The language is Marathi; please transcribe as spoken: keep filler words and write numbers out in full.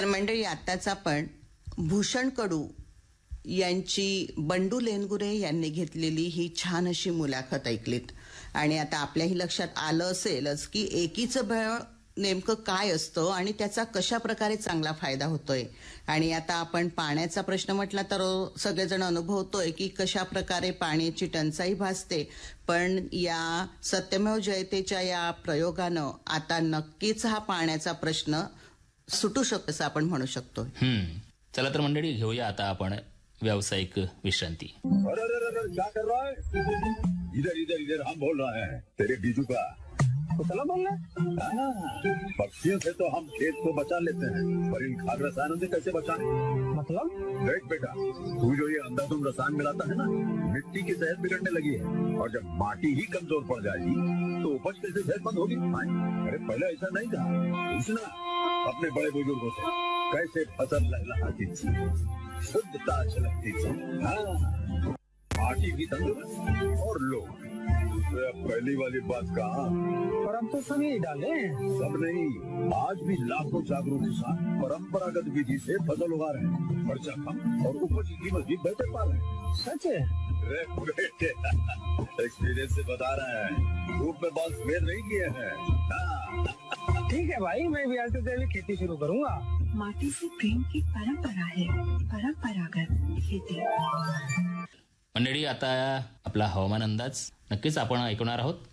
तर मंडळी, आत्ताच आपण भूषण कडू यांची बंडू लेनगुरे यांनी घेतलेली ही छान अशी मुलाखत ऐकलीत. आणि आता आपल्याही लक्षात आलं असेलच की एकीचं बळ नेमकं काय असतं आणि त्याचा कशा प्रकारे चांगला फायदा होतोय. आणि आता आपण पाण्याचा प्रश्न म्हटला तर सगळेजण अनुभवतोय की कशा प्रकारे पाण्याची टंचाई भासते. पण या सत्यमेव जयतेच्या या प्रयोगानं आता नक्कीच हा पाण्याचा प्रश्न सुटू शकतो असं आपण म्हणू शकतो. हम्म चला तर मंडळी, घेऊया आता आपण व्यावसायिक विश्रांती. अरे अरे अरे क्या कर रहा है? इधर इधर इधर हम बोल रहे हैं तेरे बीजू का. कुतला बोल रहा है? पक्षियों से तो हम खेत को बचा लेते हैं, पर इन खाद रसायनों से कैसे बचाएं? मतलब? देख बेटा, तू जो ये अंधाधुंध रसायन मिलाता है ना, मिट्टी की सेहत बिगड़ने लगी है. और जब माटी ही कमजोर पड़ जाएगी तो उपज कैसे सेहतमंद होगी? अरे पहले ऐसा नहीं था. पूछना अपने बड़े बुजुर्गों से, कैसे फसल लहलहाती थी, शुद्धता झलकती थी. हाँ, माटी भी तंदुरुस्त और लोग. पहली वाली बात कहा, पर अब तो सब यही डाले. सब नहीं, आज भी लाखों जागरूक किसान परंपरागत विधि से फसल उगा रहे हैं. खर्चा कम और उपज की कीमत भी बेहतर पा रहे हैं. सच है? अरे बेटे, एक्सपीरियंस से बता रहे हैं, धूप में बाल सफेद नहीं किए हैं. हाँ. ठीक है भाई, मैं भी आज से जैविक खेती शुरू करूंगा. माटी से प्रेम की परंपरा है, परंपरागत खेती. मंडळी, आता आपला हवामान अंदाज नक्कीच आपण ऐकणार आहोत.